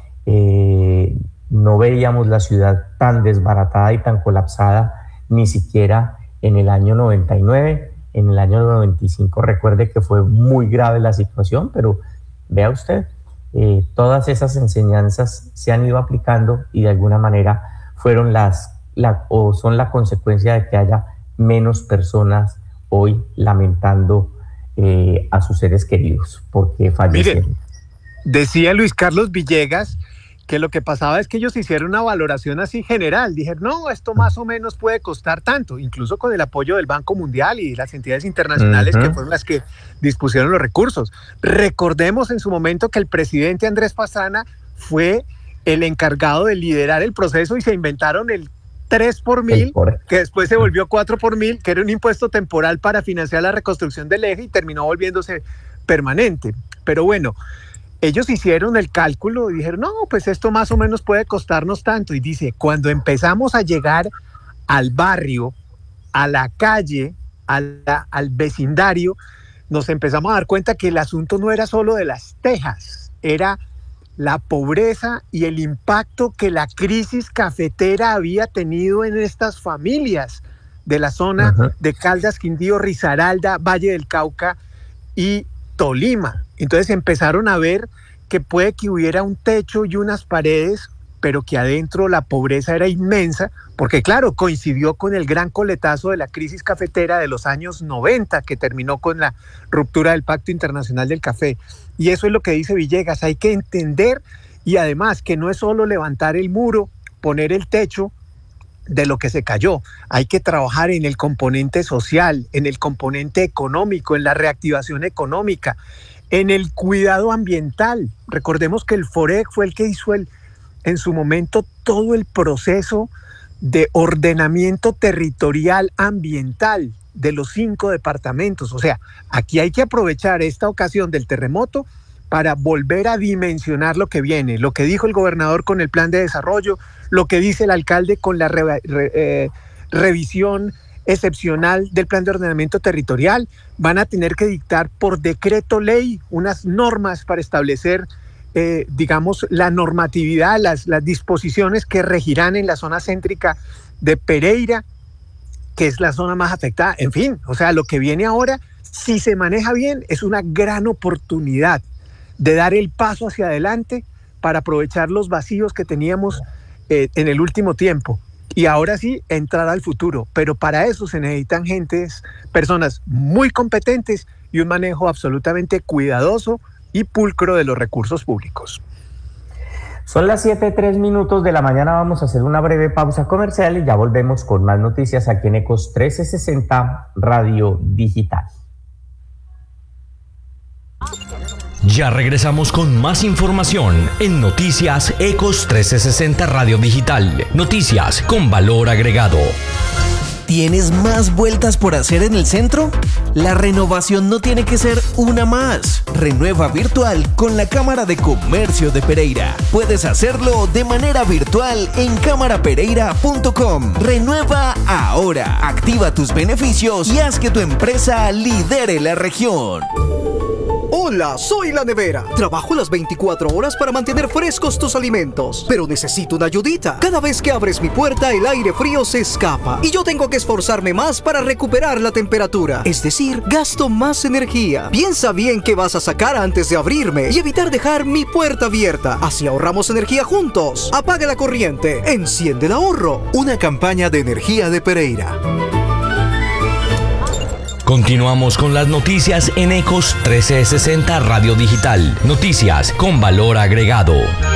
B: eh, no veíamos la ciudad tan desbaratada y tan colapsada ni siquiera en el año noventa y nueve, en el año noventa y cinco. Recuerde que fue muy grave la situación, pero vea usted, eh, todas esas enseñanzas se han ido aplicando y de alguna manera fueron las, la, o son la consecuencia de que haya menos personas hoy lamentando Eh, a sus seres queridos porque fallecieron.
E: Miren, decía Luis Carlos Villegas que lo que pasaba es que ellos hicieron una valoración así general, dijeron, no, esto más o menos puede costar tanto, incluso con el apoyo del Banco Mundial y las entidades internacionales uh-huh. que fueron las que dispusieron los recursos. Recordemos en su momento que el presidente Andrés Pastrana fue el encargado de liderar el proceso y se inventaron el tres por mil, que después se volvió cuatro por mil, que era un impuesto temporal para financiar la reconstrucción del eje y terminó volviéndose permanente. Pero bueno, ellos hicieron el cálculo y dijeron, no, pues esto más o menos puede costarnos tanto. Y dice, cuando empezamos a llegar al barrio, a la calle, a la, al vecindario, nos empezamos a dar cuenta que el asunto no era solo de las tejas, era la pobreza y el impacto que la crisis cafetera había tenido en estas familias de la zona uh-huh. de Caldas, Quindío, Risaralda, Valle del Cauca y Tolima. Entonces empezaron a ver que puede que hubiera un techo y unas paredes, pero que adentro la pobreza era inmensa, porque claro, coincidió con el gran coletazo de la crisis cafetera de los años noventa, que terminó con la ruptura del Pacto Internacional del Café. Y eso es lo que dice Villegas, hay que entender, y además que no es solo levantar el muro, poner el techo de lo que se cayó, hay que trabajar en el componente social, en el componente económico, en la reactivación económica, en el cuidado ambiental. Recordemos que el FOREC fue el que hizo el, en su momento todo el proceso de ordenamiento territorial ambiental de los cinco departamentos. O sea, aquí hay que aprovechar esta ocasión del terremoto para volver a dimensionar lo que viene, lo que dijo el gobernador con el plan de desarrollo, lo que dice el alcalde con la re, re, eh, revisión excepcional del plan de ordenamiento territorial. Van a tener que dictar por decreto ley unas normas para establecer, eh, digamos, la normatividad, las, las disposiciones que regirán en la zona céntrica de Pereira, que es la zona más afectada. En fin, o sea, lo que viene ahora, si se maneja bien, es una gran oportunidad de dar el paso hacia adelante para aprovechar los vacíos que teníamos eh, en el último tiempo. Y ahora sí, entrar al futuro. Pero para eso se necesitan gentes, personas muy competentes y un manejo absolutamente cuidadoso y pulcro de los recursos públicos.
B: Son las siete, tres minutos de la mañana, vamos a hacer una breve pausa comercial y ya volvemos con más noticias aquí en Ecos trescientos sesenta Radio Digital.
G: Ya regresamos con más información en Noticias Ecos trescientos sesenta Radio Digital. Noticias con valor agregado.
I: ¿Tienes más vueltas por hacer en el centro? La renovación no tiene que ser una más. Renueva virtual con la Cámara de Comercio de Pereira. Puedes hacerlo de manera virtual en cámara pereira punto com. Renueva ahora. Activa tus beneficios y haz que tu empresa lidere la región.
L: Hola, soy La Nevera. Trabajo las veinticuatro horas para mantener frescos tus alimentos, pero necesito una ayudita. Cada vez que abres mi puerta, el aire frío se escapa y yo tengo que esforzarme más para recuperar la temperatura. Es decir, gasto más energía. Piensa bien qué vas a sacar antes de abrirme y evitar dejar mi puerta abierta. Así ahorramos energía juntos. Apaga la corriente, enciende el ahorro. Una campaña de energía de Pereira.
G: Continuamos con las noticias en Ecos trescientos sesenta Radio Digital. Noticias con valor agregado.